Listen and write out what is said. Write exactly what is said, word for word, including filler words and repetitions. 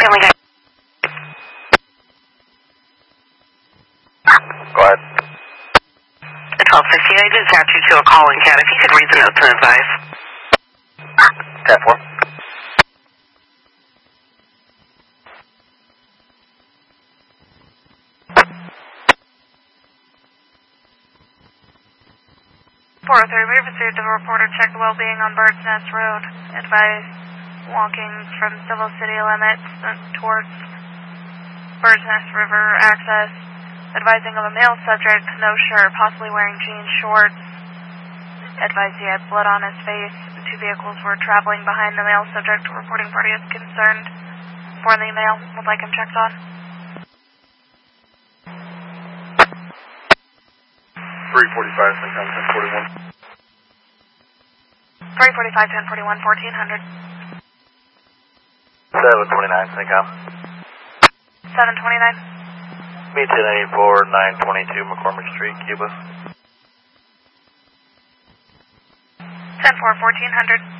Family Guy. Go ahead. At twelve sixty, I just got you to a calling cat. If you could read the notes and advise. ten four. four oh three, we received a reporter check well-being on Bird's Nest Road. Advise walking from Civil City limits towards Bird's Nest River access. Advising of a male subject, no shirt, possibly wearing jeans, shorts. Advised he had blood on his face. Two vehicles were traveling behind the male subject. Reporting party is concerned. For the male, would like him checked on. three forty-five, ten forty-one. three forty-five, ten forty-one, fourteen hundred. seven twenty-nine, Syncom. seven twenty-nine. B ten eighty-four, nine twenty-two McCormick Street, Cuba. ten four, fourteen hundred.